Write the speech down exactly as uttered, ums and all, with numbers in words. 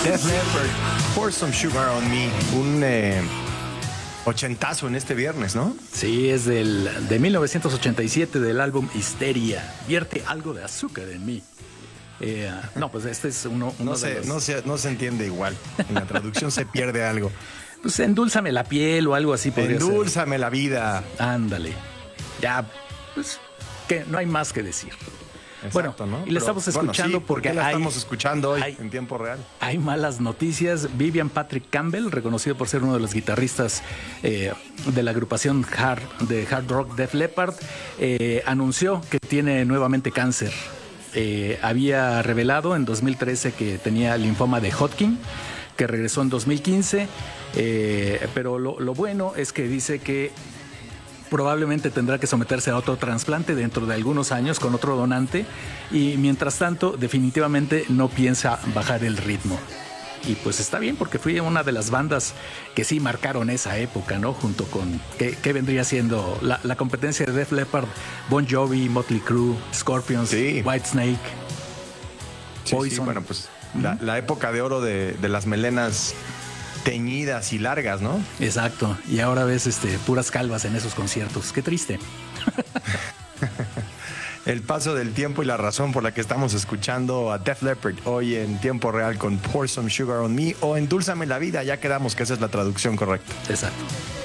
Def Leppard, Pour Some Sugar on Me. Un eh, ochentazo en este viernes, ¿no? Sí, es del, de mil novecientos ochenta y siete del álbum Histeria. Vierte algo de azúcar en mí. Eh, no, pues este es uno, uno no, de se, los... no, se, no se entiende igual. En la traducción se pierde algo. Pues endúlzame la piel o algo así podría ser. Endúlzame la vida. Ándale. Ya, pues, que no hay más que decir. Exacto, bueno, ¿no? y la Pero, estamos escuchando bueno, sí, porque ¿por qué la hay, estamos escuchando hoy hay, en tiempo real? Hay malas noticias. Vivian Patrick Campbell, reconocido por ser uno de los guitarristas eh, de la agrupación hard, de hard rock Def Leppard, eh, anunció que tiene nuevamente cáncer. Eh, había revelado en dos mil trece que tenía linfoma de Hodgkin, que regresó en dos mil quince, eh, pero lo, lo bueno es que dice que probablemente tendrá que someterse a otro trasplante dentro de algunos años con otro donante, y mientras tanto definitivamente no piensa bajar el ritmo. Y pues está bien, porque fui una de las bandas que sí marcaron esa época, ¿no? Junto con, ¿qué, qué vendría siendo? La, la competencia de Def Leppard, Bon Jovi, Motley Crue, Scorpions, sí. Whitesnake, sí, Poison. Sí, bueno, pues ¿Mm? la, la época de oro de, de las melenas teñidas y largas, ¿no? Exacto. Y ahora ves este, puras calvas en esos conciertos. Qué triste. El paso del tiempo y la razón por la que estamos escuchando a Def Leppard hoy en tiempo real con Pour Some Sugar on Me o Endúlzame la vida. Ya quedamos que esa es la traducción correcta. Exacto.